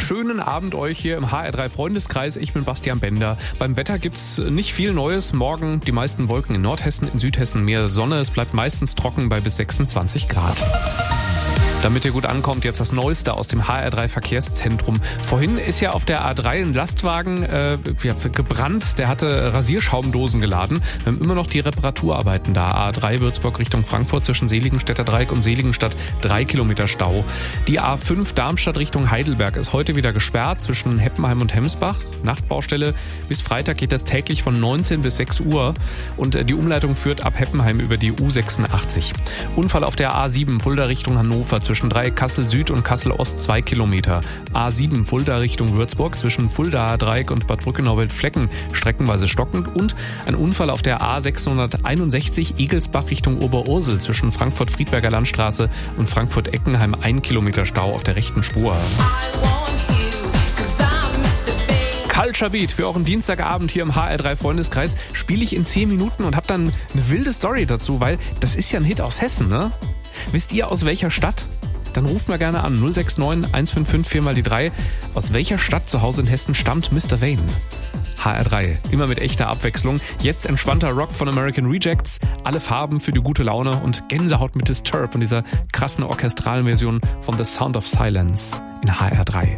schönen Abend euch hier im HR3 Freundeskreis. Ich bin Bastian Bender. Beim Wetter gibt's nicht viel Neues. Morgen die meisten Wolken in Nordhessen, in Südhessen mehr Sonne. Es bleibt meistens trocken bei bis 26 Grad. Damit ihr gut ankommt, jetzt das Neueste aus dem HR3 Verkehrszentrum. Vorhin ist ja auf der A3 ein Lastwagen gebrannt. Der hatte Rasierschaumdosen geladen. Wir haben immer noch die Reparaturarbeiten da. A3 Würzburg Richtung Frankfurt zwischen Seligenstädter Dreieck und Seligenstadt 3 Kilometer Stau. Die A5 Darmstadt Richtung Heidelberg ist heute wieder gesperrt zwischen Heppenheim und Hemsbach. Nachtbaustelle. Bis Freitag geht das täglich von 19 bis 6 Uhr. Und die Umleitung führt ab Heppenheim über die U86. Unfall auf der A7 Fulda Richtung Hannover zwischen Dreieck Kassel Süd und Kassel Ost 2 Kilometer. A7 Fulda Richtung Würzburg zwischen Fulda Dreieck und Bad Brückenau-Wildflecken streckenweise stockend und ein Unfall auf der A661 Egelsbach Richtung Oberursel zwischen Frankfurt-Friedberger Landstraße und Frankfurt-Eckenheim 1 Kilometer Stau auf der rechten Spur. Culture Beat für euren Dienstagabend hier im HR3 Freundeskreis spiele ich in 10 Minuten und habe dann eine wilde Story dazu, weil das ist ja ein Hit aus Hessen, ne? Wisst ihr aus welcher Stadt? Dann ruft mal gerne an 069 155 4 mal die 3. Aus welcher Stadt zu Hause in Hessen stammt Mr. Vane? HR3, immer mit echter Abwechslung. Jetzt entspannter Rock von American Rejects, alle Farben für die gute Laune und Gänsehaut mit Disturb und dieser krassen orchestralen Version von The Sound of Silence in HR3.